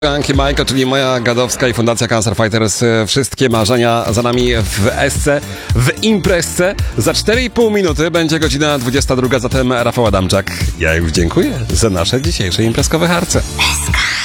Anki Majko, czyli moja gadowska i Fundacja Cancer Fighters. Wszystkie marzenia za nami w Esce, w imprezce. Za 4,5 minuty będzie godzina 22, zatem Rafał Adamczak. Ja już dziękuję za nasze dzisiejsze imprezkowe harce.